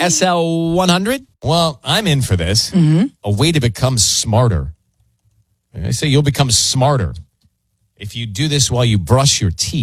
SL 100? Well, I'm in for this. A way to become smarter. I say you'll become smarter if you do this while you brush your teeth.